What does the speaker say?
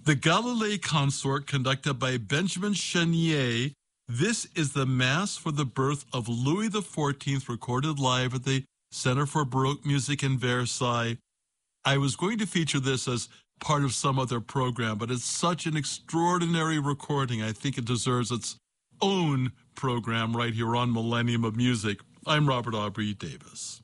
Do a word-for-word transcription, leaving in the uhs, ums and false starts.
The Galilei Consort, conducted by Benjamin Chenier. This is the Mass for the birth of Louis the fourteenth, recorded live at the Center for Baroque Music in Versailles. I was going to feature this as part of some other program, but it's such an extraordinary recording. I think it deserves its own program right here on Millennium of Music. I'm Robert Aubrey Davis.